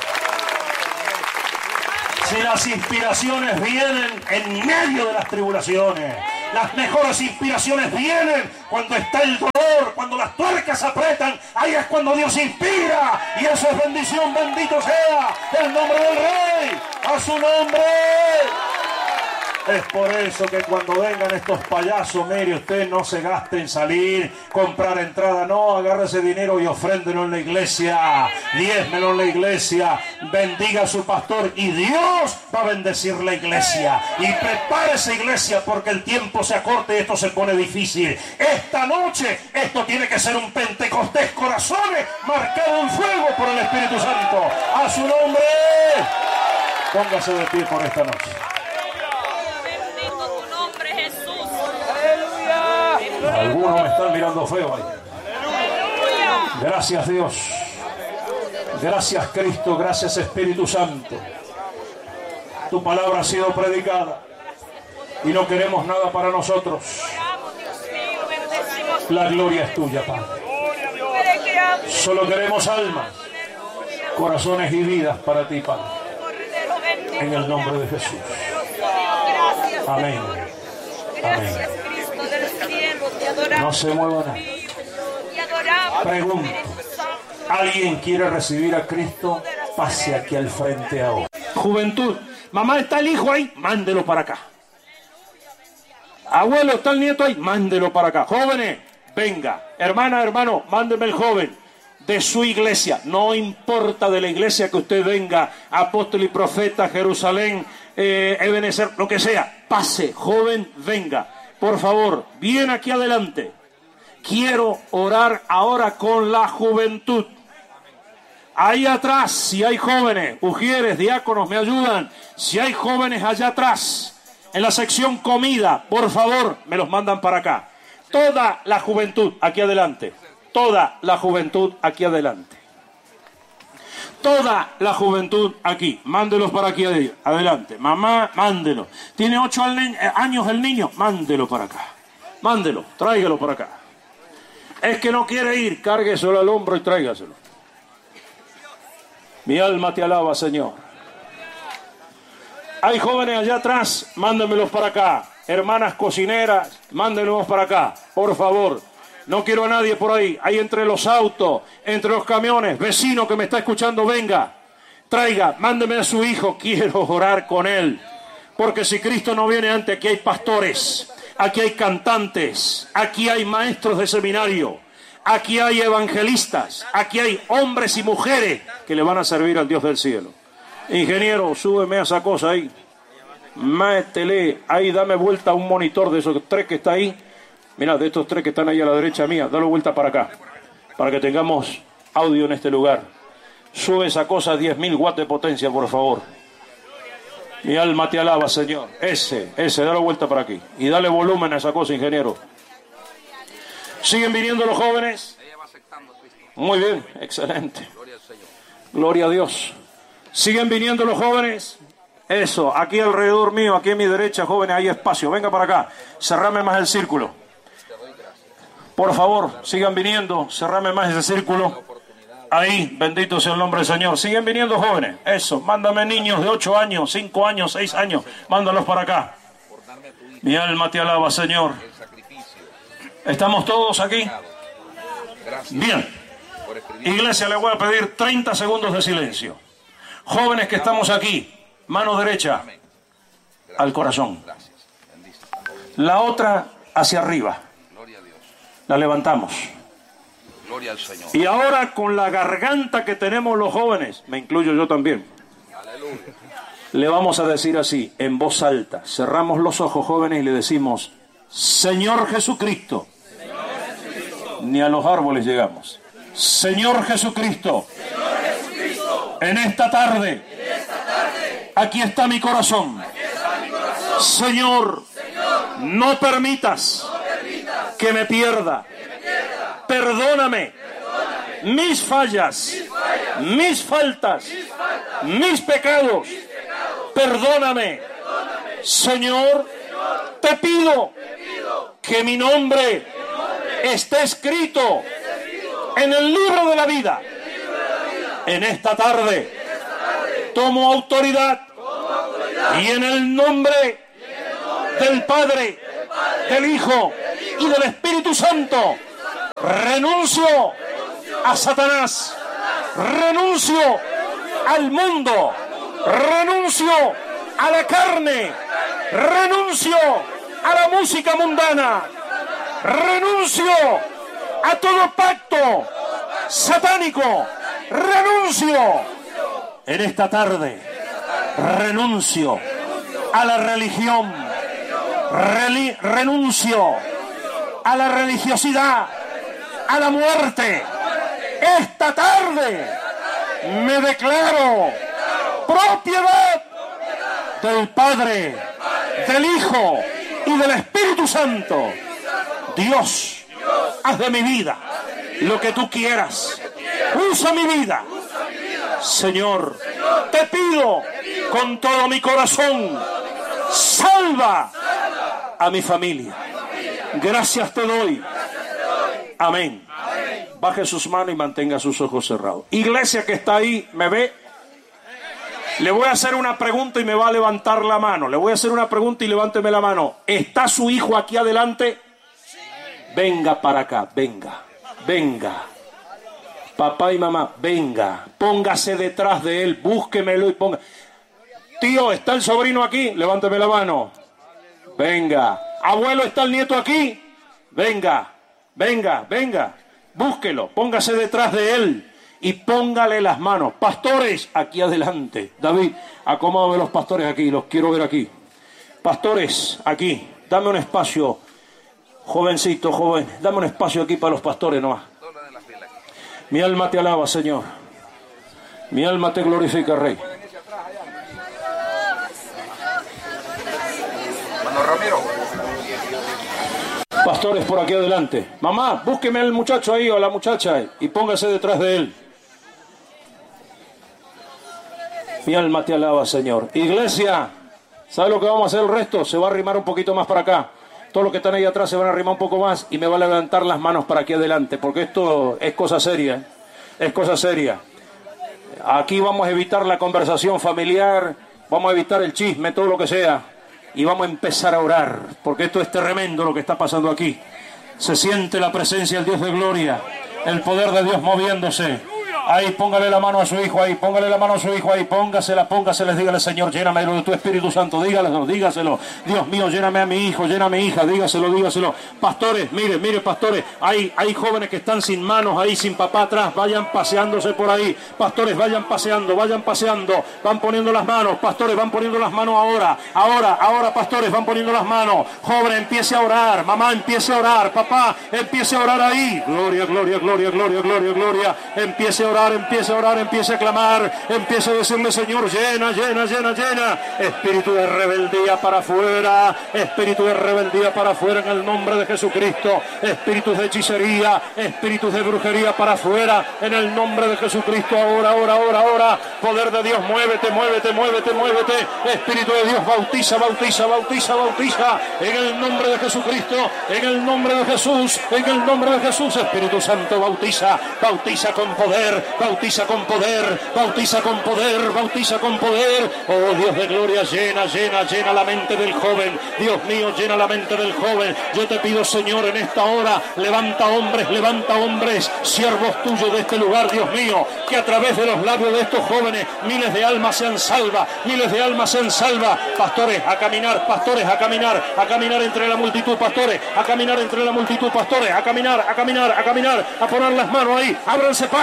si las inspiraciones vienen en medio de las tribulaciones, las mejores inspiraciones vienen cuando está el dolor, cuando las tuercas apretan, ahí es cuando Dios inspira, y eso es bendición. Bendito sea el nombre del Rey, a su nombre. Es por eso que cuando vengan estos payasos, mire, usted no se gaste en salir, comprar entrada, no, agarre ese dinero y ofréndelo en la iglesia, diezmelo en la iglesia, bendiga a su pastor y Dios va a bendecir la iglesia. Y prepare esa iglesia porque el tiempo se acorta y esto se pone difícil. Esta noche, esto tiene que ser un Pentecostés corazones marcado en fuego por el Espíritu Santo. A su nombre, póngase de pie por esta noche. Algunos me están mirando feo ahí. Gracias Dios. Gracias Cristo. Gracias Espíritu Santo. Tu palabra ha sido predicada y no queremos nada para nosotros. La gloria es tuya, Padre. Solo queremos almas, corazones y vidas para ti, Padre. En el nombre de Jesús. Amén. Amén. No se mueva nada. Pregunto, ¿alguien quiere recibir a Cristo? Pase aquí al frente ahora. Juventud, mamá, ¿está el hijo ahí? Mándelo para acá. Abuelo, ¿está el nieto ahí? Mándelo para acá. Jóvenes, venga. Hermana, hermano, mándeme el joven de su iglesia. No importa de la iglesia que usted venga, apóstol y profeta, Jerusalén, eh, Ebenezer, lo que sea. Pase, joven, venga. Por favor, bien aquí adelante. Quiero orar ahora con la juventud. Ahí atrás, si hay jóvenes, ujieres, diáconos, me ayudan. Si hay jóvenes allá atrás, en la sección comida, por favor, me los mandan para acá. Toda la juventud aquí adelante. Toda la juventud aquí adelante. Toda la juventud aquí. Mándelos para aquí adelante. Mamá, mándelo. ¿Tiene ocho años el niño? Mándelo para acá. Mándelo, tráigalo para acá. Es que no quiere ir, cárgueselo al hombro y tráigaselo. Mi alma te alaba, Señor. Hay jóvenes allá atrás, mándenmelos para acá. Hermanas cocineras, mándenlos para acá, por favor. No quiero a nadie por ahí. Ahí entre los autos, entre los camiones. Vecino que me está escuchando, venga. Traiga, mándeme a su hijo. Quiero orar con él. Porque si Cristo no viene antes, aquí hay pastores. Aquí hay cantantes. Aquí hay maestros de seminario. Aquí hay evangelistas. Aquí hay hombres y mujeres que le van a servir al Dios del cielo. Ingeniero, súbeme a esa cosa ahí. Métele. Ahí, dame vuelta a un monitor de esos tres que está ahí. Mira, de estos tres que están ahí a la derecha mía, dale vuelta para acá, para que tengamos audio en este lugar. Sube esa cosa a diez mil watts de potencia, por favor. Mi alma te alaba, Señor. Ese, ese, dale vuelta para aquí. Y dale volumen a esa cosa, ingeniero. ¿Siguen viniendo los jóvenes? Muy bien, excelente. Gloria a Dios. ¿Siguen viniendo los jóvenes? Eso, aquí alrededor mío, aquí a mi derecha, jóvenes, hay espacio. Venga para acá, cerrame más el círculo. Por favor, sigan viniendo, cerrame más ese círculo. Ahí, bendito sea el nombre del Señor. Siguen viniendo jóvenes. Eso, mándame niños de ocho años, cinco años, seis años. Mándalos para acá. Mi alma te alaba, Señor. ¿Estamos todos aquí? Bien. Iglesia, le voy a pedir treinta segundos de silencio. Jóvenes que estamos aquí, mano derecha al corazón. La otra hacia arriba. La levantamos. Gloria al Señor. Y ahora con la garganta que tenemos los jóvenes, me incluyo yo también, Aleluya. le vamos a decir así, en voz alta. Cerramos los ojos, jóvenes, y le decimos, Señor Jesucristo. Señor Jesucristo. Ni a los árboles llegamos. Señor Jesucristo. Señor Jesucristo. En esta tarde. En esta tarde. Aquí está mi corazón. Aquí está mi corazón. Señor. Señor. No permitas. No permitas que me pierda. Que me pierda. Perdóname mis fallas, mis faltas, mis pecados. Perdóname, Señor, te pido que mi nombre esté escrito en el libro de la vida. En esta tarde tomo autoridad y en el nombre del Padre, del Hijo y del Espíritu Santo renuncio a Satanás, renuncio al mundo, renuncio a la carne, renuncio a la música mundana, renuncio a todo pacto satánico, renuncio en esta tarde, renuncio a la religión, reli- renuncio a la religiosidad, a la muerte. Esta tarde me declaro propiedad del Padre, del Hijo y del Espíritu Santo. Dios, haz de mi vida lo que tú quieras. Usa mi vida. Señor, te pido con todo mi corazón, salva a mi familia. Gracias te doy. Amén. Baje sus manos y mantenga sus ojos cerrados. Iglesia que está ahí, ¿me ve? Le voy a hacer una pregunta y me va a levantar la mano. Le voy a hacer una pregunta y levánteme la mano. ¿Está su hijo aquí adelante? Venga para acá, venga, venga. Papá y mamá, venga. Póngase detrás de él, búsquemelo y ponga. Tío, ¿está el sobrino aquí? Levánteme la mano. Venga. Abuelo, ¿está el nieto aquí? Venga, venga, venga. Búsquelo, póngase detrás de él y póngale las manos. Pastores, aquí adelante. David, acomódame los pastores aquí, los quiero ver aquí. Pastores, aquí, dame un espacio. Jovencito, joven, dame un espacio aquí para los pastores nomás. Mi alma te alaba, Señor. Mi alma te glorifica, Rey. Mano Ramiro. Pastores por aquí adelante. Mamá, búsqueme al muchacho ahí o a la muchacha y póngase detrás de él. Mi alma te alaba, Señor. Iglesia, ¿sabe lo que vamos a hacer el resto? Se va a arrimar un poquito más para acá. Todos los que están ahí atrás se van a arrimar un poco más y me va a levantar las manos para aquí adelante, porque esto es cosa seria, ¿eh? Es cosa seria. Aquí vamos a evitar la conversación familiar, vamos a evitar el chisme, todo lo que sea. Y vamos a empezar a orar, porque esto es tremendo lo que está pasando aquí. Se siente la presencia del Dios de gloria, el poder de Dios moviéndose. Ahí, póngale la mano a su hijo ahí, póngale la mano a su hijo ahí, póngasela, póngasela, dígale, Señor, lléname de tu Espíritu Santo, dígaselo, dígaselo. Dios mío, lléname a mi hijo, lléname a mi hija, dígaselo, dígaselo. Pastores, mire, mire, pastores, hay, hay jóvenes que están sin manos ahí, sin papá atrás, vayan paseándose por ahí. Pastores, vayan paseando, vayan paseando, van poniendo las manos, pastores, van poniendo las manos ahora, ahora, ahora, pastores, van poniendo las manos. Joven, empiece a orar, mamá, empiece a orar, papá, empiece a orar ahí. Gloria, gloria, gloria, gloria, gloria, gloria, empiece a orar. Empiece a orar, empiece a clamar, empiece a decirle, Señor, llena, llena, llena, llena. Espíritu de rebeldía para afuera, espíritu de rebeldía para afuera en el nombre de Jesucristo. Espíritus de hechicería, espíritus de brujería para afuera en el nombre de Jesucristo. Ahora, ahora, ahora, ahora. Poder de Dios, muévete, muévete, muévete, muévete. Espíritu de Dios, bautiza, bautiza, bautiza, bautiza. En el nombre de Jesucristo, en el nombre de Jesús, en el nombre de Jesús. Espíritu Santo, bautiza, bautiza con poder. Bautiza con poder, bautiza con poder, bautiza con poder. Oh Dios de gloria, llena, llena, llena la mente del joven. Dios mío, llena la mente del joven. Yo te pido, Señor, en esta hora, levanta hombres, levanta hombres, siervos tuyos de este lugar, Dios mío, que a través de los labios de estos jóvenes, miles de almas sean salvas, miles de almas sean salvas. Pastores, a caminar, pastores, a caminar, a caminar entre la multitud, pastores, a caminar entre la multitud, pastores, a caminar, a caminar, a caminar, a poner las manos ahí, ábranse paso.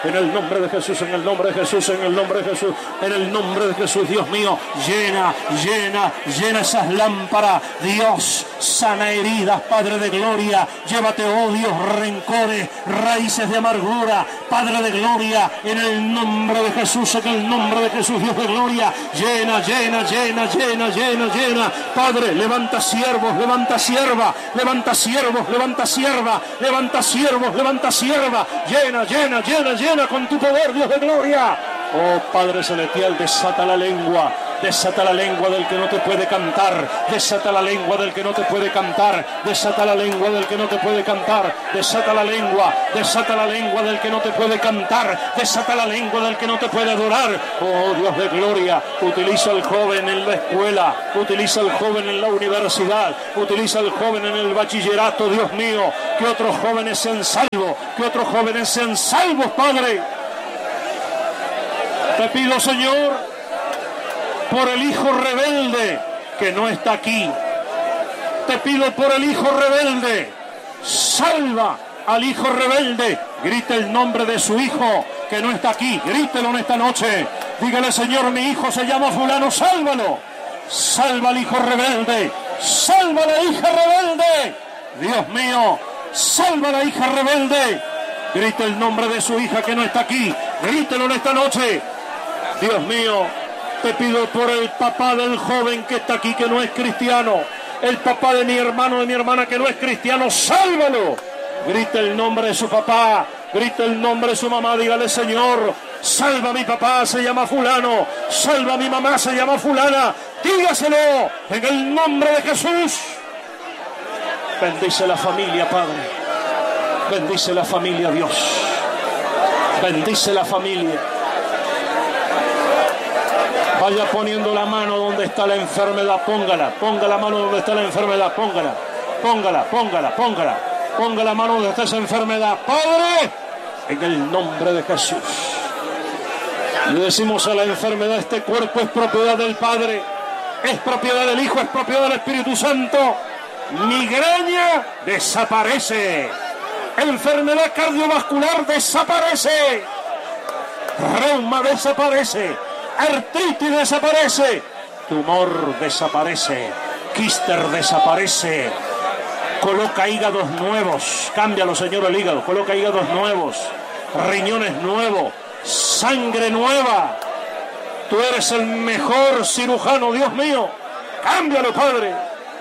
en el nombre de Jesús, en el nombre de Jesús, en el nombre de Jesús, en el nombre de Jesús, Dios mío, llena, llena, llena esas lámparas, Dios, sana heridas, Padre de gloria, llévate odios, rencores, raíces de amargura, Padre de gloria, en el nombre de Jesús, en el nombre de Jesús, Dios de gloria, llena, llena, llena, llena, llena, llena, Padre, levanta siervos, levanta sierva, levanta siervos, levanta sierva, levanta siervos, levanta sierva, llena, llena, llena, llena con tu poder, Dios de gloria. Oh Padre celestial, desata la lengua, desata la lengua del que no te puede cantar, desata la lengua del que no te puede cantar, desata la lengua del que no te puede cantar, desata la lengua, desata la lengua del que no te puede cantar, desata la lengua del que no te puede adorar. Oh Dios de gloria, utiliza al joven en la escuela, utiliza al joven en la universidad, utiliza al joven en el bachillerato, Dios mío, que otros jóvenes sean salvos, que otros jóvenes sean salvos, Padre. Te pido, Señor, por el hijo rebelde que no está aquí. Te pido por el hijo rebelde. Salva al hijo rebelde. Grite el nombre de su hijo que no está aquí. Grítelo en esta noche. Dígale, Señor, mi hijo se llama fulano, sálvalo. Salva al hijo rebelde. Salva a la hija rebelde. Dios mío, salva a la hija rebelde. Grite el nombre de su hija que no está aquí. Grítelo en esta noche. Dios mío, te pido por el papá del joven que está aquí, que no es cristiano. El papá de mi hermano, de mi hermana, que no es cristiano. ¡Sálvalo! Grita el nombre de su papá. Grita el nombre de su mamá. Dígale, Señor, salva a mi papá, se llama fulano. Salva a mi mamá, se llama fulana. Dígaselo en el nombre de Jesús. Bendice la familia, Padre. Bendice la familia, Dios. Bendice la familia. Vaya poniendo la mano donde está la enfermedad, póngala, ponga la mano donde está la enfermedad, póngala, póngala, póngala, póngala, ponga la mano donde está esa enfermedad, Padre, en el nombre de Jesús. Le decimos a la enfermedad, este cuerpo es propiedad del Padre, es propiedad del Hijo, es propiedad del Espíritu Santo. Migraña desaparece, enfermedad cardiovascular desaparece, reuma desaparece, artritis desaparece, tumor desaparece, quíster desaparece. Coloca hígados nuevos, cámbialo, Señor, el hígado, coloca hígados nuevos, riñones nuevos, sangre nueva. Tú eres el mejor cirujano, Dios mío, cámbialo, Padre.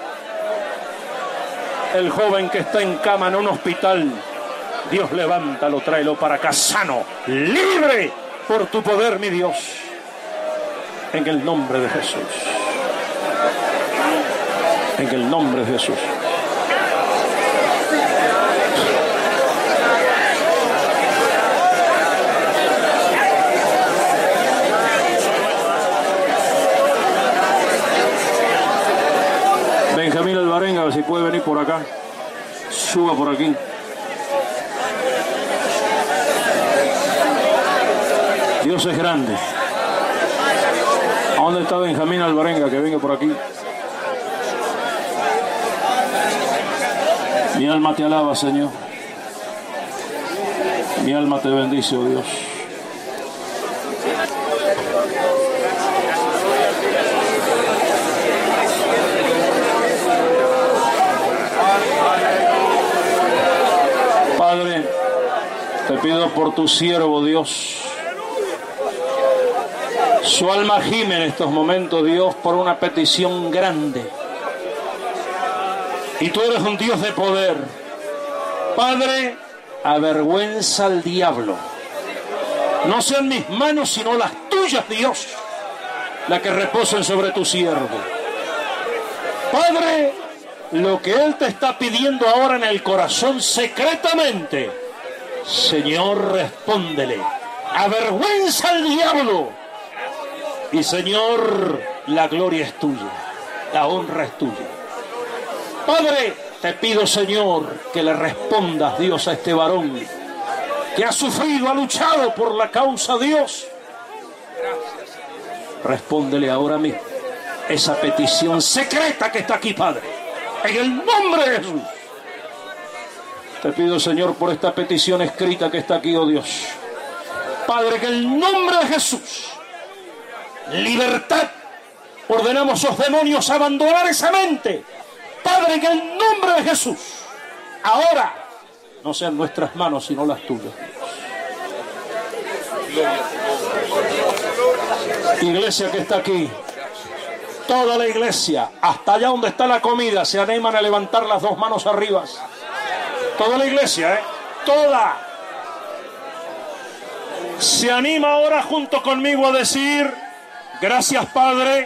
El joven que está en cama en un hospital, Dios, levántalo, tráelo para acá sano, libre por tu poder, mi Dios. En el nombre de Jesús. En el nombre de Jesús. Benjamín Alvarenga, a ver si puede venir por acá. Suba por aquí. Dios es grande. ¿A dónde está Benjamín Alvarenga? Que venga por aquí. Mi alma te alaba, Señor. Mi alma te bendice, oh Dios. Padre, te pido por tu siervo, Dios. Su alma gime en estos momentos, Dios, por una petición grande. Y tú eres un Dios de poder. Padre, avergüenza al diablo. No sean mis manos, sino las tuyas, Dios, las que reposen sobre tu siervo. Padre, lo que Él te está pidiendo ahora en el corazón secretamente, Señor, respóndele. Avergüenza al diablo. Y Señor, la gloria es tuya, la honra es tuya. Padre, te pido, Señor, que le respondas, Dios, a este varón que ha sufrido, ha luchado por la causa de Dios. Respóndele ahora mismo esa petición secreta que está aquí, Padre, en el nombre de Jesús. Te pido, Señor, por esta petición escrita que está aquí, oh Dios, Padre, que en el nombre de Jesús, libertad, ordenamos a esos demonios a abandonar esa mente. Padre, que en el nombre de Jesús, ahora, no sean nuestras manos, sino las tuyas. Iglesia que está aquí, toda la iglesia, hasta allá donde está la comida, se animan a levantar las dos manos arriba. Toda la iglesia, ¿eh? Toda. Se anima ahora junto conmigo a decir: gracias, Padre.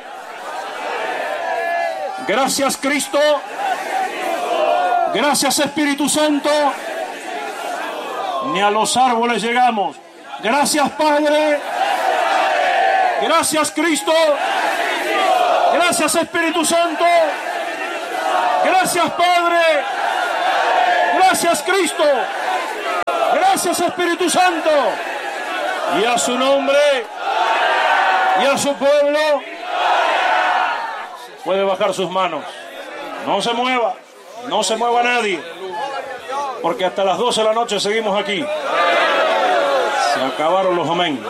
Gracias, Cristo. Gracias, Espíritu Santo. Ni a los árboles llegamos. Gracias, Padre. Gracias, Cristo. Gracias, Espíritu Santo. Gracias, Padre. Gracias, Cristo. Gracias, Espíritu Santo. Y a su nombre y a su pueblo puede bajar sus manos. No se mueva, no se mueva nadie, porque hasta las doce de la noche seguimos aquí. Se acabaron los amén.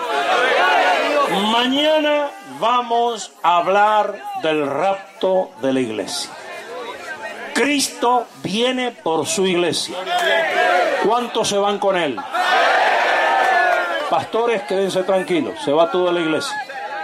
Mañana vamos a hablar del rapto de la iglesia. Cristo viene por su iglesia. ¿Cuántos se van con él? Pastores, quédense tranquilos, se va toda la iglesia.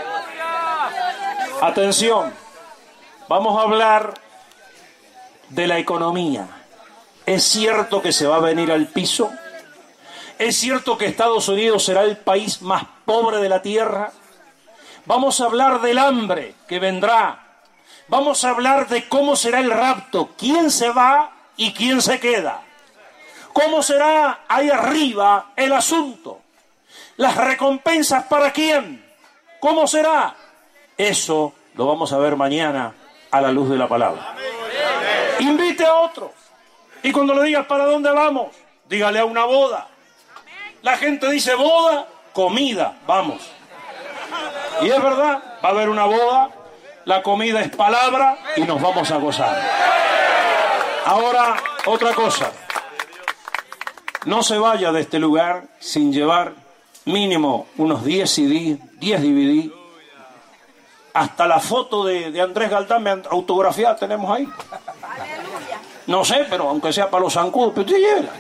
Atención, vamos a hablar de la economía. ¿Es cierto que se va a venir al piso? ¿Es cierto que Estados Unidos será el país más pobre de la tierra? Vamos a hablar del hambre que vendrá. Vamos a hablar de cómo será el rapto, quién se va y quién se queda. ¿Cómo será ahí arriba el asunto? ¿Las recompensas para quién? ¿Cómo será? Eso lo vamos a ver mañana a la luz de la palabra. Invite a otros. Y cuando le digas para dónde vamos, dígale a una boda. La gente dice boda, comida, vamos. Y es verdad, va a haber una boda, la comida es palabra y nos vamos a gozar. Ahora, otra cosa. No se vaya de este lugar sin llevar mínimo unos diez C D, diez D V D. Hasta la foto de, de Andrés Galdame autografiada tenemos ahí. No sé, pero aunque sea para los zancudos, pero usted llévela.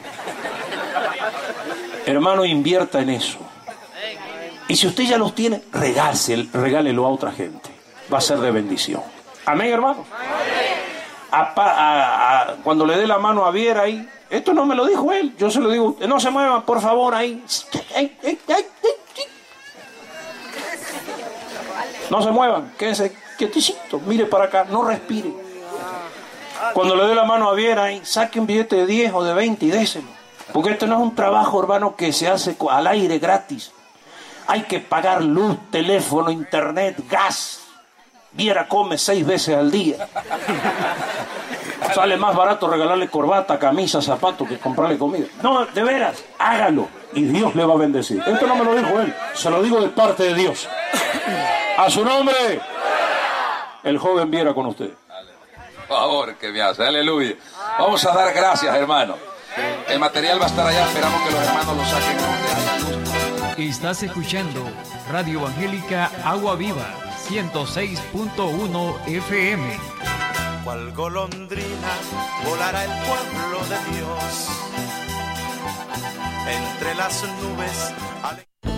Hermano, invierta en eso. Y si usted ya los tiene, regálselo, regálelo a otra gente. Va a ser de bendición. Amén, hermano. A, a, a, cuando le dé la mano a Viera ahí, esto no me lo dijo él, yo se lo digo, no se muevan, por favor, ahí. No se muevan, quédense quietecitos, mire para acá, no respire. Cuando le dé la mano a Viera ahí, saque un billete de diez o de veinte y déselo. Porque esto no es un trabajo, hermano, que se hace al aire gratis. Hay que pagar luz, teléfono, internet, gas. Viera come seis veces al día. Sale más barato regalarle corbata, camisa, zapatos que comprarle comida. No, de veras, hágalo y Dios le va a bendecir. Esto no me lo dijo él, se lo digo de parte de Dios. A su nombre, el joven Viera con usted. Por favor, que me hace, aleluya. Vamos a dar gracias, hermano. El material va a estar allá, esperamos que los hermanos lo saquen donde haya luz. Estás escuchando Radio Evangélica Agua Viva, ciento seis punto uno F M. Cual golondrina volará el pueblo de Dios entre las nubes